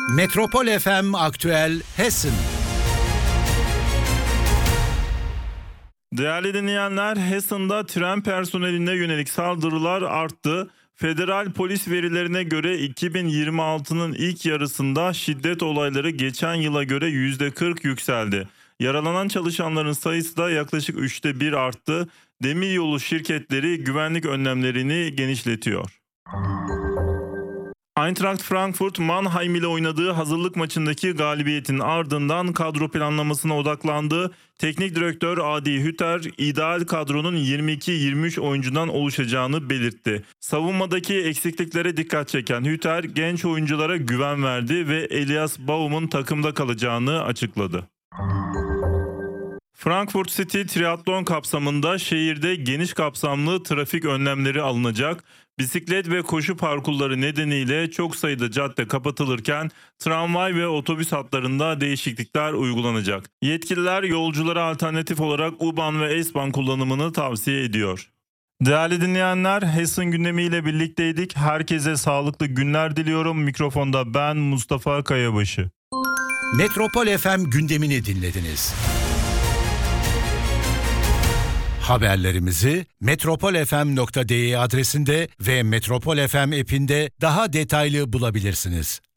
Metropol FM Aktüel Hessen. Değerli dinleyenler, Hessen'da tren personeline yönelik saldırılar arttı. Federal polis verilerine göre 2026'nın ilk yarısında şiddet olayları geçen yıla göre %40 yükseldi. Yaralanan çalışanların sayısı da yaklaşık 1/3 arttı. Demiryolu şirketleri güvenlik önlemlerini genişletiyor. Eintracht Frankfurt, Mannheim ile oynadığı hazırlık maçındaki galibiyetin ardından kadro planlamasına odaklandı. Teknik direktör Adi Hütter, ideal kadronun 22-23 oyuncudan oluşacağını belirtti. Savunmadaki eksikliklere dikkat çeken Hütter, genç oyunculara güven verdi ve Elias Baum'un takımda kalacağını açıkladı. Frankfurt City triatlon kapsamında şehirde geniş kapsamlı trafik önlemleri alınacak. Bisiklet ve koşu parkurları nedeniyle çok sayıda cadde kapatılırken tramvay ve otobüs hatlarında değişiklikler uygulanacak. Yetkililer yolculara alternatif olarak U-Bahn ve S-Bahn kullanımını tavsiye ediyor. Değerli dinleyenler, Hessen gündemiyle birlikteydik. Herkese sağlıklı günler diliyorum. Mikrofonda ben Mustafa Kayabaşı. Metropol FM gündemini dinlediniz. Haberlerimizi metropolfm.de adresinde ve Metropol FM app'inde daha detaylı bulabilirsiniz.